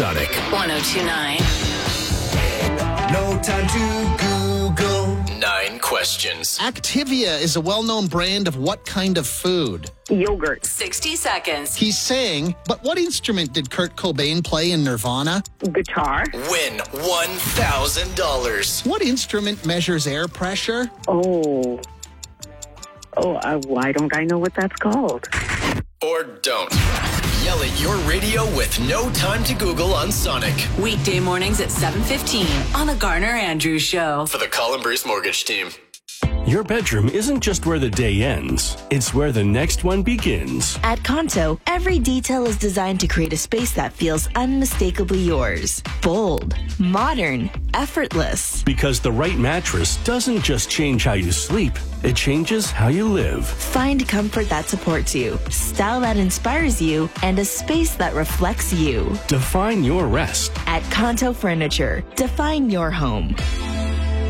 Sonic. 102.9. No time to Google. 9 questions. Activia is a well-known brand of what kind of food? Yogurt. 60 seconds. He's saying, but what instrument did Kurt Cobain play in Nirvana? Guitar. Win $1,000. What instrument measures air pressure? Why don't I know what that's called? Or don't. Yell at your radio with No Time to Google on Sonic. Weekday mornings at 7:15 on The Garner Andrews Show. For the Colin Bruce Mortgage Team. Your bedroom isn't just where the day ends, it's where the next one begins. At Kanto, every detail is designed to create a space that feels unmistakably yours. Bold, modern, effortless. Because the right mattress doesn't just change how you sleep, it changes how you live. Find comfort that supports you, style that inspires you, and a space that reflects you. Define your rest. At Kanto Furniture, define your home.